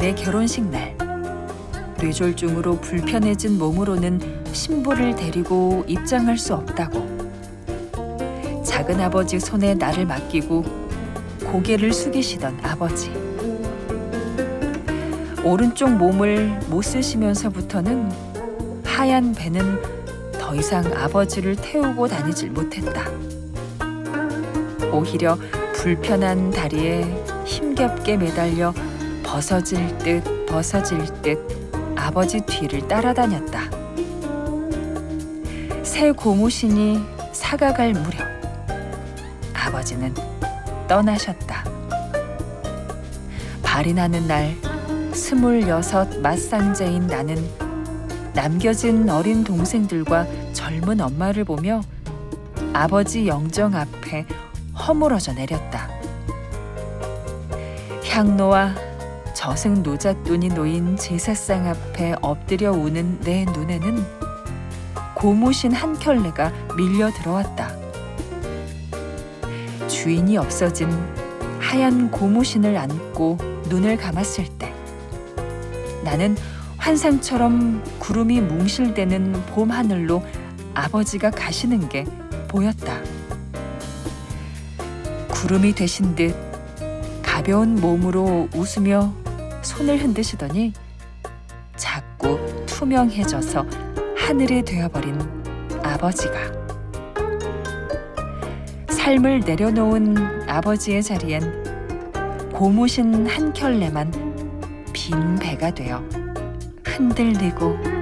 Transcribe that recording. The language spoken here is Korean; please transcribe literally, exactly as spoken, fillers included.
내 결혼식 날, 뇌졸중으로 불편해진 몸으로는 신부를 데리고 입장할 수 없다고. 작은 아버지 손에 나를 맡기고 고개를 숙이시던 아버지. 오른쪽 몸을 못 쓰시면서부터는 하얀 배는 더 이상 아버지를 태우고 다니질 못했다. 오히려 불편한 다리에 힘겹게 매달려 벗어질 듯 벗어질 듯 아버지 뒤를 따라다녔다. 새 고무신이 사가갈 무렵 아버지는 떠나셨다. 발이 나는 날 스물여섯 맞상제인 나는 남겨진 어린 동생들과 젊은 엄마를 보며 아버지 영정 앞에 허물어져 내렸다. 향로와 저승 노잣돈이 놓인 제사상 앞에 엎드려 우는 내 눈에는 고무신 한 켤레가 밀려 들어왔다. 주인이 없어진 하얀 고무신을 안고 눈을 감았을 때 나는 환상처럼 구름이 뭉실대는 봄 하늘로 아버지가 가시는 게 보였다. 구름이 되신 듯 가벼운 몸으로 웃으며 손을 흔드시더니 자꾸 투명해져서 하늘이 되어버린 아버지가. 삶을 내려놓은 아버지의 자리엔 고무신 한 켤레만 빈 배가 되어 흔들리고